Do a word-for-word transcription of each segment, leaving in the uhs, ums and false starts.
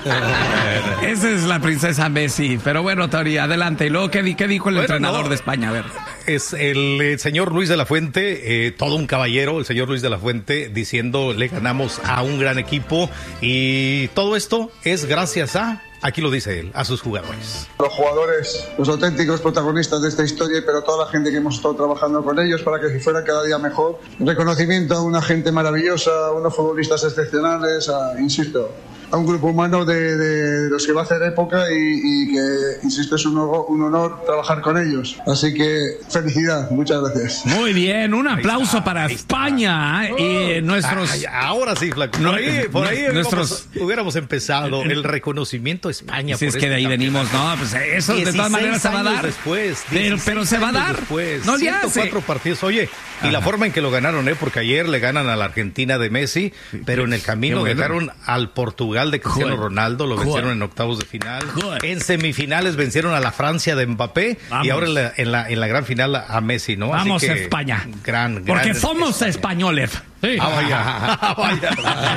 Esa es la princesa Messi. Pero bueno, Tony, adelante. ¿Y luego qué, qué dijo el bueno, entrenador no, de España? A ver. Es el, el señor Luis de la Fuente, eh, todo un caballero, el señor Luis de la Fuente, diciendo le ganamos a un gran equipo y todo esto es gracias a, aquí lo dice él, a sus jugadores. Los jugadores, los auténticos protagonistas de esta historia, pero toda la gente que hemos estado trabajando con ellos para que fuera cada día mejor. Reconocimiento a una gente maravillosa, a unos futbolistas excepcionales, a, insisto, a un grupo humano de, de los que va a hacer época y, y que, insisto, es un, un honor trabajar con ellos. Así que felicidad, muchas gracias. Muy bien, un aplauso está, para España. Oh, y nuestros... Ay, ahora sí, Flaco. Por ahí, por ahí nuestros... hubiéramos, hubiéramos empezado el reconocimiento a España. Si es que de ahí campeón. venimos, no, pues eso de todas maneras se va a dar. Después, pero, pero se va a dar. Después, no ciento cuatro hace. partidos. Oye, y Ajá. la forma en que lo ganaron, ¿eh? Porque ayer le ganan a la Argentina de Messi, pero en el camino bueno. dejaron al Portugal de Cristiano Joder. Ronaldo, lo vencieron Joder. en octavos de final. Joder. En semifinales vencieron a la Francia de Mbappé. Vamos. Y ahora en la, en la, en la gran final a Messi, ¿no? Vamos Así a que, España. Gran, Porque gran somos España. españoles. Sí. Ah, vaya. Ah, vaya.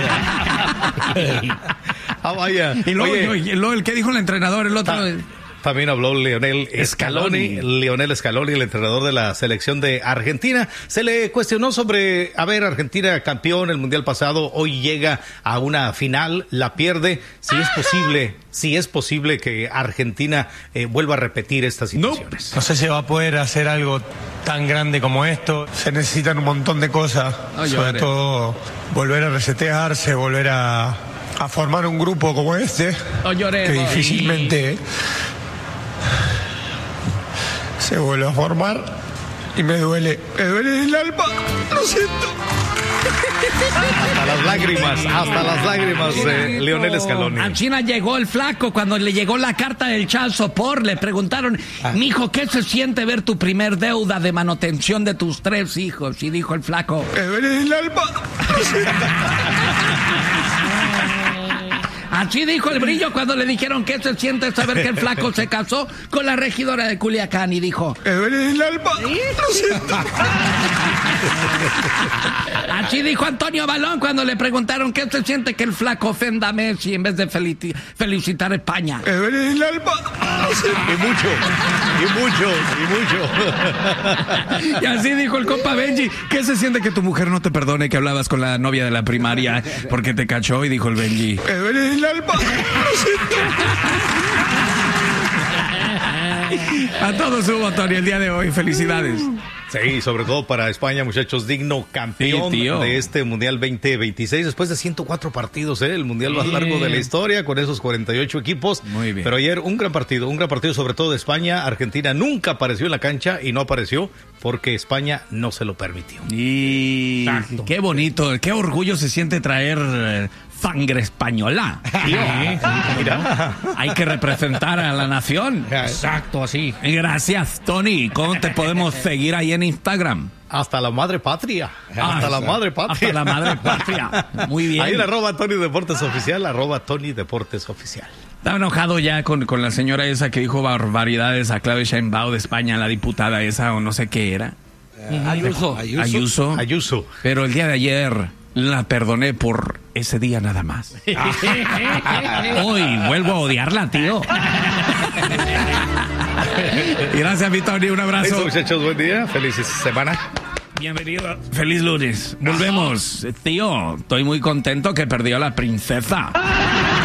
Ah, vaya. Y luego, Oye, yo, y luego el que dijo el entrenador, el otro... Ta También habló Lionel Scaloni, Scaloni, Lionel Scaloni, el entrenador de la selección de Argentina. Se le cuestionó sobre, a ver, Argentina campeón el mundial pasado, hoy llega a una final, la pierde. Si es posible, si es posible que Argentina eh, vuelva a repetir estas situaciones. No. no sé si va a poder hacer algo tan grande como esto. Se necesitan un montón de cosas, oh, sobre todo volver a resetearse, volver a, a formar un grupo como este, oh, lloré, que difícilmente... se vuelve a formar y me duele, me duele el alma, lo siento. Hasta las lágrimas, hasta las lágrimas de Lionel Scaloni. A China llegó el flaco cuando le llegó la carta del child support. Le preguntaron, ah. mijo, ¿qué se siente ver tu primer deuda de manutención de tus tres hijos? Y dijo el flaco, me duele el alma, lo siento. Así dijo el Brillo cuando le dijeron qué se siente saber que el flaco se casó con la regidora de Culiacán y dijo, me duele el alma, ¿sí? Lo siento. Así dijo Antonio Balón cuando le preguntaron qué se siente que el flaco ofenda a Messi en vez de felicitar a España. Me duele el alma, lo siento. Y mucho, y mucho, y mucho. Y así dijo el compa Benji, ¿qué se siente que tu mujer no te perdone que hablabas con la novia de la primaria porque te cachó? Y dijo el Benji, me duele el alma, lo siento. A todos hubo, Tony, el día de hoy. Felicidades. Sí, sobre todo para España, muchachos, digno campeón sí, de este Mundial veinte veintiséis, después de ciento cuatro partidos, ¿eh? El Mundial más largo de la historia, con esos cuarenta y ocho equipos. Muy bien. Pero ayer un gran partido, un gran partido sobre todo de España. Argentina nunca apareció en la cancha y no apareció porque España no se lo permitió. Y Exacto. Qué bonito, qué orgullo se siente traer... Eh, sangre española. Sí, mira. Hay que representar a la nación. Exacto, así. Gracias, Tony. ¿Cómo te podemos seguir ahí en Instagram? Hasta la madre patria. Ah, hasta la madre patria. Hasta la madre patria. Muy bien. Ahí en arroba Tony Deportes Oficial, arroba Tony Deportes Oficial. Estaba enojado ya con, con la señora esa que dijo barbaridades a Claudia Sheinbaum de España, la diputada esa o no sé qué era. Uh, Ayuso. Ayuso. Ayuso. Ayuso. Pero el día de ayer la perdoné por ese día nada más. Hoy vuelvo a odiarla, tío. Gracias, mi Tony. Un abrazo. Eso, muchachos, buen día. Feliz semana. Bienvenido. Feliz lunes. Volvemos. Tío, estoy muy contento que perdió la princesa.